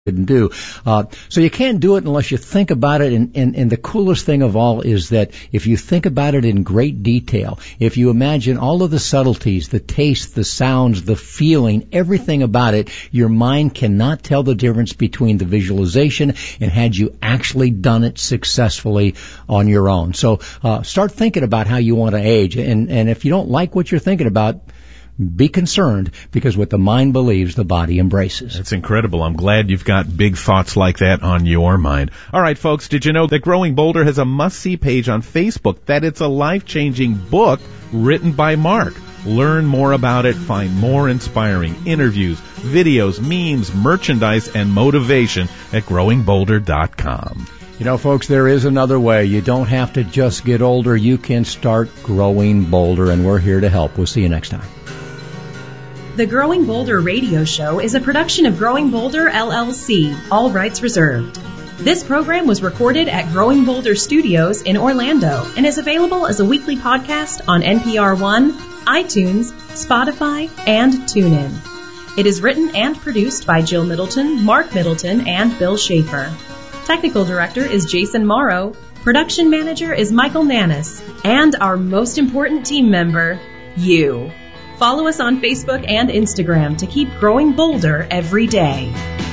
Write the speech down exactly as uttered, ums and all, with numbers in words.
didn't do. Uh, so you can't do it unless you think about it, and, and, and the coolest thing of all is that if you think about it in great detail, if you imagine all of the subtleties, the taste, the sounds, the feeling, everything about it, your mind cannot tell the difference between the visualization and had you actually done it successfully on your own. So uh, start thinking about how you want to age, and, and if you don't like what you're thinking about, be concerned, because what the mind believes, the body embraces. That's incredible. I'm glad you've got big thoughts like that on your mind. All right, folks, did you know that Growing Bolder has a must-see page on Facebook, that it's a life-changing book written by Mark? Learn more about it, find more inspiring interviews, videos, memes, merchandise, and motivation at growing bolder dot com. You know, folks, there is another way. You don't have to just get older. You can start growing bolder, and we're here to help. We'll see you next time. The Growing Bolder radio show is a production of Growing Bolder, L L C, all rights reserved. This program was recorded at Growing Bolder Studios in Orlando and is available as a weekly podcast on N P R One, iTunes, Spotify, and TuneIn. It is written and produced by Jill Middleton, Mark Middleton, and Bill Schaefer. Technical director is Jason Morrow. Production manager is Michael Nannis. And our most important team member, you. Follow us on Facebook and Instagram to keep growing bolder every day.